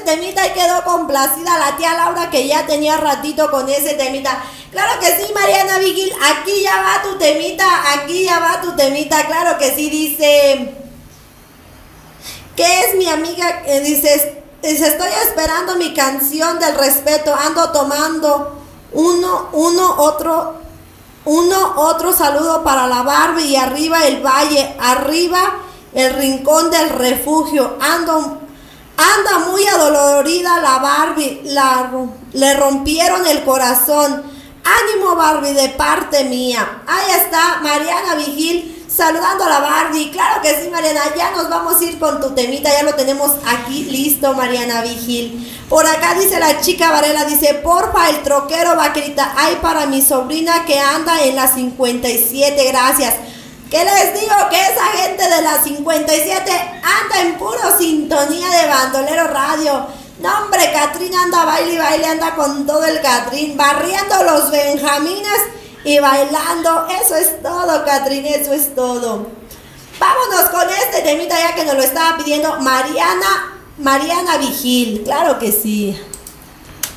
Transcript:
temita y quedó complacida la tía Laura, que ya tenía ratito con ese temita. Claro que sí, Mariana Vigil, aquí ya va tu temita, aquí ya va tu temita, claro que sí, dice, ¿qué es mi amiga? Dice, estoy esperando mi canción del respeto, ando tomando otro saludo para la Barbie y arriba el valle, arriba el rincón del refugio, anda muy adolorida la Barbie, le rompieron el corazón, ánimo Barbie de parte mía. Ahí está Mariana Vigil saludando a la Barbie. Claro que sí, Mariana, ya nos vamos a ir con tu temita, ya lo tenemos aquí listo, Mariana Vigil. Por acá dice la chica Varela, dice, porfa, el troquero Vaquerita, hay para mi sobrina que anda en la 57, gracias. ¿Qué les digo? Que esa gente de la 57 anda en puro sintonía de Bandolero Radio. No, hombre, Catrín anda baile y baile, anda con todo el Catrín, barriendo los benjamines y bailando. Eso es todo, Catrín, eso es todo. Vámonos con este temita ya que nos lo estaba pidiendo Mariana Vigil. Claro que sí.